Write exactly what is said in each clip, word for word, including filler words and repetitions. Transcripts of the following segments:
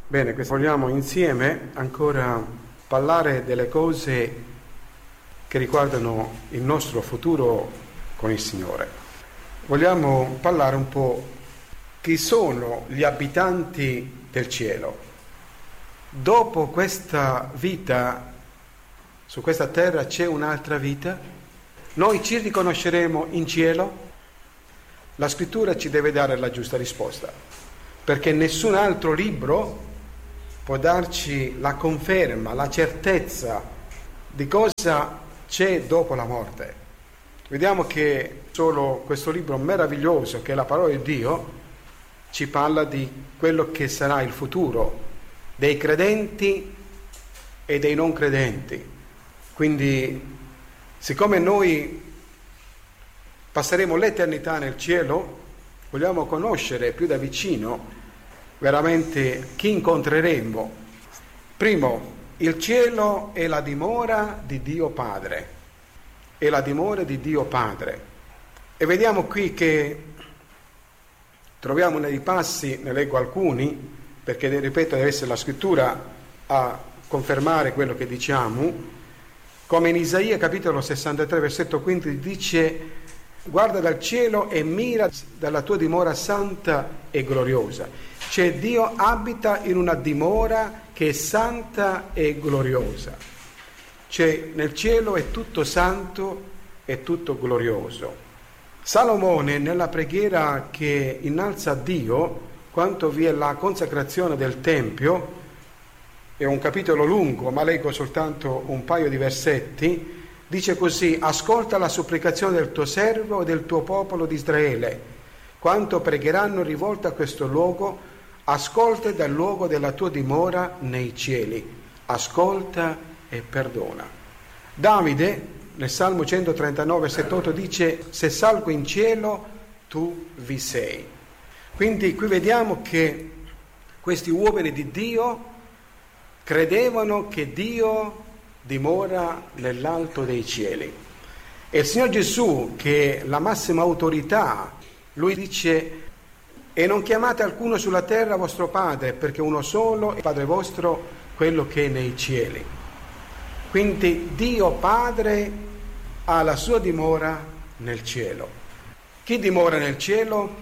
Bene, vogliamo insieme ancora parlare delle cose che riguardano il nostro futuro con il Signore. Vogliamo parlare un po' chi sono gli abitanti del cielo. Dopo questa vita, su questa terra c'è un'altra vita? Noi ci riconosceremo in cielo? La scrittura ci deve dare la giusta risposta, perché nessun altro libro può darci la conferma, la certezza di cosa c'è dopo la morte. Vediamo che solo questo libro meraviglioso, che è la parola di Dio, ci parla di quello che sarà il futuro dei credenti e dei non credenti. Quindi, siccome noi passeremo l'eternità nel cielo, vogliamo conoscere più da vicino veramente chi incontreremo. Primo, il cielo è la dimora di Dio Padre, è la dimora di Dio Padre. E vediamo qui che troviamo nei passi, ne leggo alcuni, perché ripeto deve essere la scrittura a confermare quello che diciamo, come in Isaia capitolo sessantatré versetto quindici dice: guarda dal cielo e mira dalla tua dimora santa e gloriosa. Cioè Dio abita in una dimora che è santa e gloriosa. Cioè nel cielo è tutto santo e tutto glorioso. Salomone nella preghiera che innalza a Dio quanto vi è la consacrazione del Tempio, è un capitolo lungo ma leggo soltanto un paio di versetti, dice così: ascolta la supplicazione del tuo servo e del tuo popolo di Israele, quanto pregheranno rivolte a questo luogo, ascolta dal luogo della tua dimora nei cieli, ascolta e perdona. Davide nel Salmo centotrentanove versetto otto dice: se salgo in cielo tu vi sei. Quindi qui vediamo che questi uomini di Dio credevano che Dio dimora nell'alto dei cieli. E il Signor Gesù, che è la massima autorità, lui dice: e non chiamate alcuno sulla terra vostro Padre, perché uno solo è Padre vostro, quello che è nei cieli. Quindi Dio Padre ha la sua dimora nel cielo. Chi dimora nel cielo?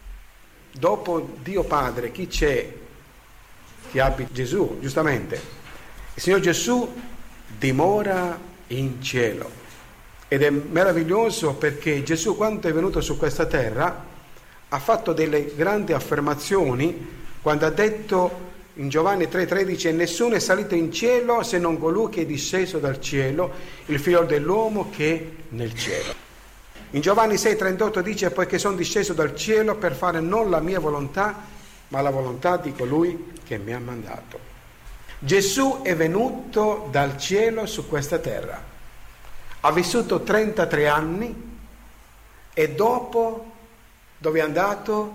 Dopo Dio Padre, chi c'è? Chi abita? Gesù, giustamente. Il Signor Gesù dimora in cielo. Ed è meraviglioso perché Gesù, quando è venuto su questa terra, ha fatto delle grandi affermazioni quando ha detto in Giovanni tre tredici: nessuno è salito in cielo se non colui che è disceso dal cielo, il figlio dell'uomo che è nel cielo. In Giovanni sei trentotto dice: poiché sono disceso dal cielo per fare non la mia volontà ma la volontà di colui che mi ha mandato. Gesù è venuto dal cielo su questa terra, ha vissuto trentatré anni e dopo dove è andato?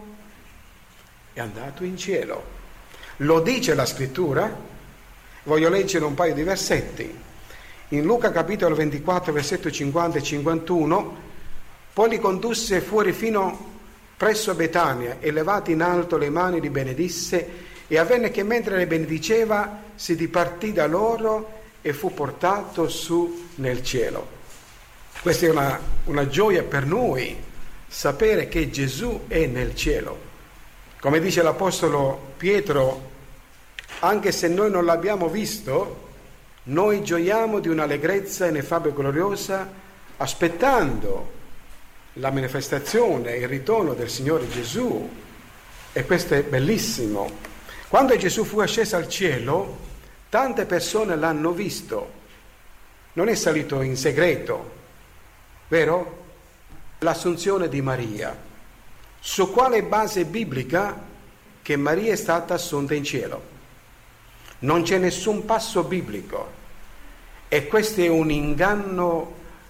È andato in cielo. Lo dice la scrittura. Voglio leggere un paio di versetti. In Luca capitolo ventiquattro versetto cinquanta e cinquantuno: poi li condusse fuori fino presso Betania e levate in alto le mani li benedisse, e avvenne che mentre le benediceva si dipartì da loro e fu portato su nel cielo. Questa è una, una gioia per noi, sapere che Gesù è nel cielo. Come dice l'apostolo Pietro: anche se noi non l'abbiamo visto, noi gioiamo di un'allegrezza ineffabile e gloriosa, aspettando la manifestazione, il ritorno del Signore Gesù. E questo è bellissimo. Quando Gesù fu asceso al cielo, tante persone l'hanno visto. Non è salito in segreto, vero? L'assunzione di Maria. Su quale base biblica che Maria è stata assunta in cielo? Non c'è nessun passo biblico. E questo è un inganno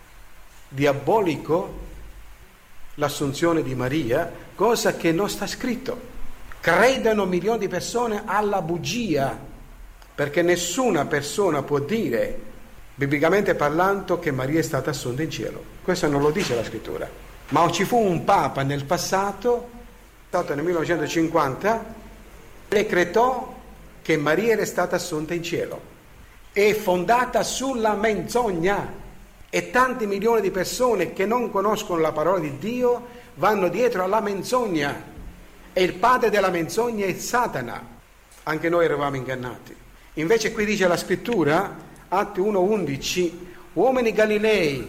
diabolico, l'assunzione di Maria, cosa che non sta scritto. Credono milioni di persone alla bugia, perché nessuna persona può dire, biblicamente parlando, che Maria è stata assunta in cielo. Questo non lo dice la scrittura. Ma ci fu un papa nel passato, stato nel millenovecentocinquanta, decretò che Maria era stata assunta in cielo. È fondata sulla menzogna e tanti milioni di persone che non conoscono la parola di Dio vanno dietro alla menzogna e il padre della menzogna è Satana. Anche noi eravamo ingannati. Invece qui dice la scrittura, Atti uno undici, uomini Galilei,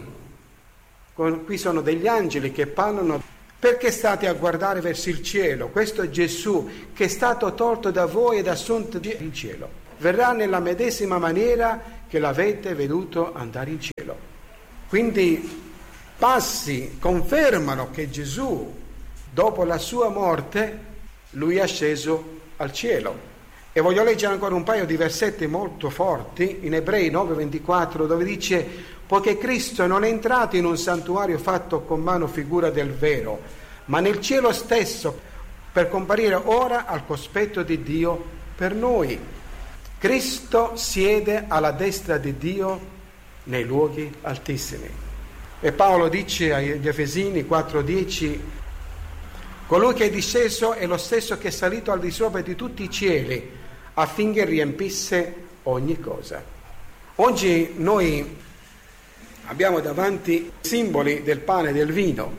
qui sono degli angeli che parlano, perché state a guardare verso il cielo? Questo è Gesù che è stato tolto da voi ed assunto in cielo. Verrà nella medesima maniera che l'avete veduto andare in cielo. Quindi passi confermano che Gesù, dopo la sua morte, lui è sceso al cielo. E voglio leggere ancora un paio di versetti molto forti, in Ebrei nove ventiquattro, dove dice: poiché Cristo non è entrato in un santuario fatto con mano figura del vero, ma nel cielo stesso, per comparire ora al cospetto di Dio per noi. Cristo siede alla destra di Dio nei luoghi altissimi. E Paolo dice agli Efesini quattro dieci: colui che è disceso è lo stesso che è salito al di sopra di tutti i cieli, affinché riempisse ogni cosa. Oggi noi abbiamo davanti simboli del pane e del vino.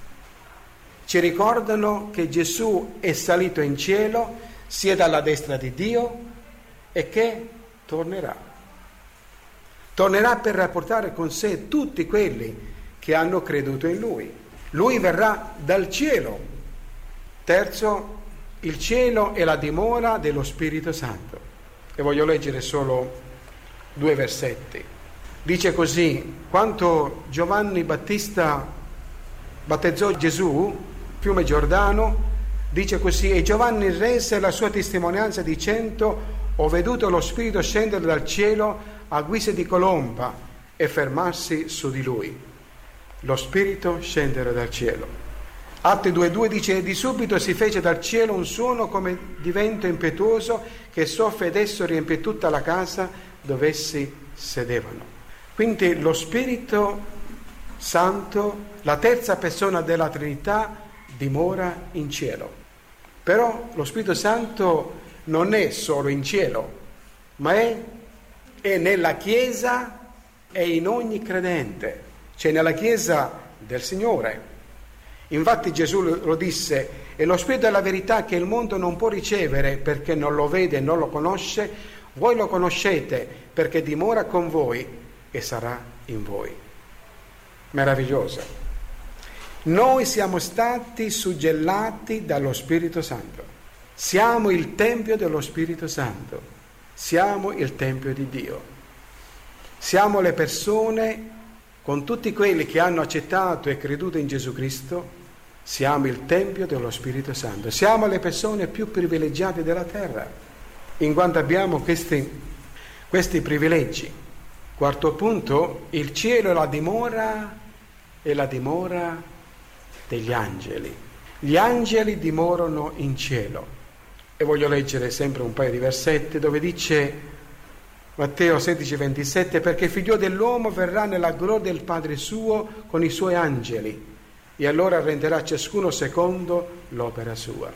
Ci ricordano che Gesù è salito in cielo, siede alla destra di Dio e che tornerà. Tornerà per rapportare con sé tutti quelli che hanno creduto in Lui. Lui verrà dal cielo. Terzo, il cielo è la dimora dello Spirito Santo. E voglio leggere solo due versetti. Dice così: quando Giovanni Battista battezzò Gesù, fiume Giordano, dice così: e Giovanni rese la sua testimonianza dicendo: ho veduto lo Spirito scendere dal cielo a guisa di colomba e fermarsi su di lui. Lo Spirito scendere dal cielo. Atti due due dice: e di subito si fece dal cielo un suono come di vento impetuoso che soffia ed esso riempì tutta la casa dove essi sedevano. Quindi lo Spirito Santo, la terza persona della Trinità, dimora in cielo. Però lo Spirito Santo non è solo in cielo, ma è, è nella Chiesa e in ogni credente, cioè nella Chiesa del Signore. Infatti Gesù lo disse: è lo Spirito della verità che il mondo non può ricevere perché non lo vede e non lo conosce, voi lo conoscete perché dimora con voi e sarà in voi. Meraviglioso. Noi siamo stati suggellati dallo Spirito Santo. Siamo il Tempio dello Spirito Santo. Siamo il Tempio di Dio. Siamo le persone, con tutti quelli che hanno accettato e creduto in Gesù Cristo, siamo il Tempio dello Spirito Santo. Siamo le persone più privilegiate della terra, in quanto abbiamo questi, questi privilegi. Quarto punto, il cielo è la dimora, è la dimora degli angeli. Gli angeli dimorano in cielo. E voglio leggere sempre un paio di versetti dove dice Matteo sedici ventisette: perché il figlio dell'uomo verrà nella gloria del Padre suo con i suoi angeli e allora renderà ciascuno secondo l'opera sua.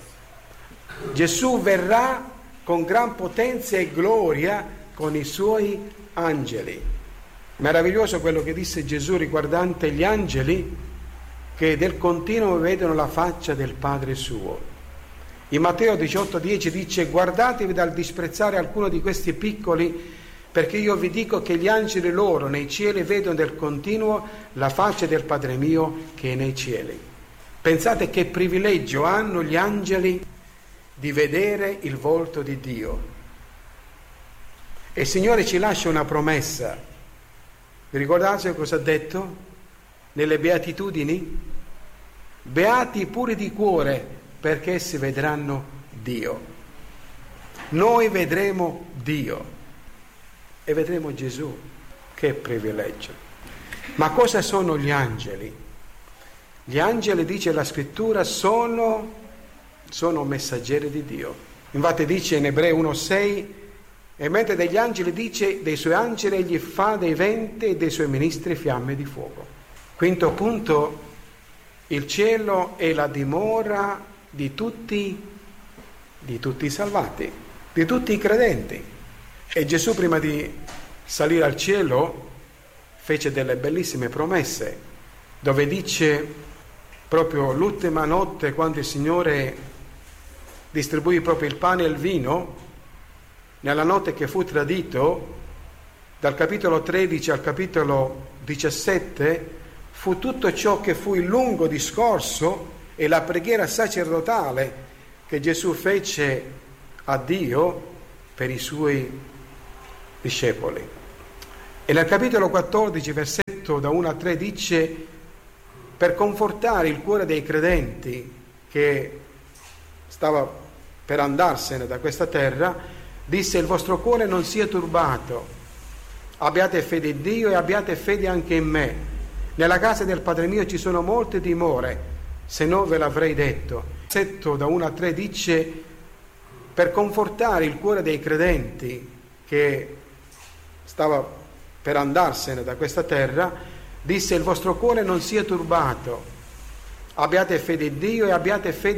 Gesù verrà con gran potenza e gloria con i suoi angeli. Meraviglioso quello che disse Gesù riguardante gli angeli, che del continuo vedono la faccia del Padre suo. In Matteo diciotto dieci dice: guardatevi dal disprezzare alcuno di questi piccoli, perché io vi dico che gli angeli loro nei cieli vedono del continuo la faccia del Padre mio che è nei cieli. Pensate che privilegio hanno gli angeli di vedere il volto di Dio. E il Signore ci lascia una promessa. Vi ricordate cosa ha detto nelle Beatitudini? Beati i puri di cuore, perché essi vedranno Dio. Noi vedremo Dio e vedremo Gesù. Che privilegio! Ma cosa sono gli angeli? Gli angeli, dice la scrittura, sono, sono messaggeri di Dio. Infatti dice in Ebrei uno sei: e mentre degli angeli dice dei suoi angeli egli fa dei venti e dei suoi ministri fiamme di fuoco. Quinto punto, il cielo è la dimora di tutti, di tutti i salvati. di tutti i credenti. E Gesù, prima di salire al cielo, fece delle bellissime promesse, dove dice proprio l'ultima notte, quando il Signore distribuì proprio il pane e il vino, nella notte che fu tradito, dal capitolo tredici al capitolo diciassette, fu tutto ciò che fu il lungo discorso e la preghiera sacerdotale che Gesù fece a Dio per i suoi discepoli. E nel capitolo quattordici, versetto da uno a tre, dice: per confortare il cuore dei credenti che stava per andarsene da questa terra, disse: il vostro cuore non sia turbato, abbiate fede in Dio e abbiate fede anche in me. Nella casa del Padre mio ci sono molte dimore, se no ve l'avrei detto. Versetto da uno a tre dice: per confortare il cuore dei credenti che stava per andarsene da questa terra, disse: il vostro cuore non sia turbato, abbiate fede in Dio e abbiate fede